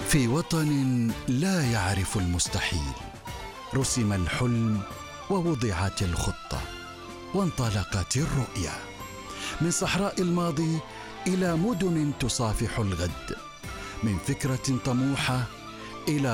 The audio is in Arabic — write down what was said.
في وطن لا يعرف المستحيل رسم الحلم ووضعت الخطة وانطلقت الرؤية من صحراء الماضي إلى مدن تصافح الغد، من فكرة طموحة إلى